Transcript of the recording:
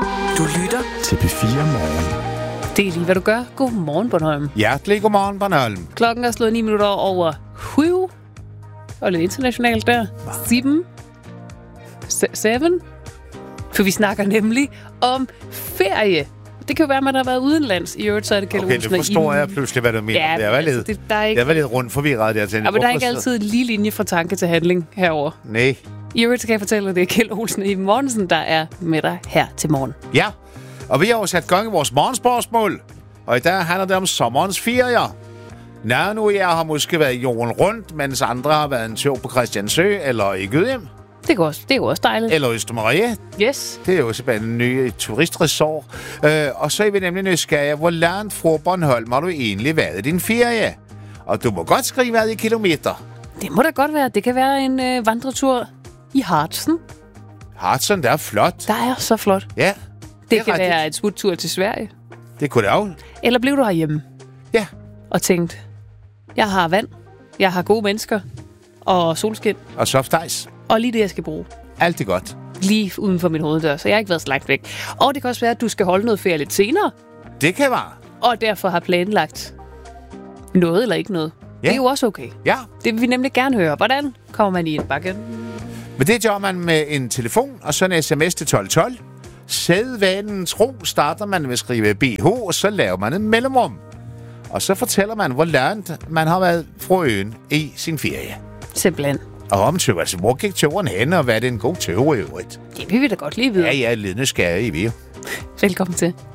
Du lytter til P4 Morgen. Det er lige, hvad du gør. Godmorgen, Bornholm. Hjertelig godmorgen, Bornholm. Klokken er slået 9 minutter over 7. Og lidt internationalt der. 7. For vi snakker nemlig om ferie. Det kan jo være, at man har været udenlands. I øvrigt, så er det Kjeld Olsen. Okay, det forstår jeg pludselig, hvad du mener. Ja, jeg var lidt rundt forvirret der til. Men der er ikke altid lige linje fra tanke til handling herover. Nej. I øvrigt, så kan jeg fortælle, at det er Kjeld Olsen i Mortensen, der er med dig her til morgen. Ja, og vi har jo sat gang i vores morgenspørgsmål. Og i dag handler det om sommerens ferier. Nogle af jer har måske været jorden rundt, mens andre har været en tur på Christiansø eller i Gudhjem. Det er jo også dejligt. Eller Østermarie. Yes. Det er jo simpelthen en ny turistresort. Og så er vi nemlig nysgerrige, hvor langt fra Bornholm har du egentlig været i din ferie? Og du må godt skrive hvad i kilometer. Det må da godt være. Det kan være en vandretur i Harzen. Harzen, der er flot. Der er så flot. Ja. Det kan være et smuttur til Sverige. Det kunne det også. Eller blev du herhjemme? Ja. Og tænkt, jeg har vand, jeg har gode mennesker og solskin. Og soft ice. Og lige det, jeg skal bruge. Alt er godt. Lige uden for min hoveddør, så jeg har ikke været så langt væk. Og det kan også være, at du skal holde noget ferie lidt senere. Det kan være. Og derfor har planlagt noget eller ikke noget. Ja. Det er jo også okay. Ja. Det vil vi nemlig gerne høre. Hvordan kommer man i en bakke? Men det gør man med en telefon og så en sms til 1212. Sædvanen tro starter man med at skrive BH, og så laver man en mellemrum. Og så fortæller man, hvor langt man har været fra øen i sin ferie. Simpelthen. Og om tur, altså hvor gik turen hen, og hvad er det en god tur i øvrigt? Det vil vi da godt lige vide. Ja, ledende skære i vi. Velkommen til.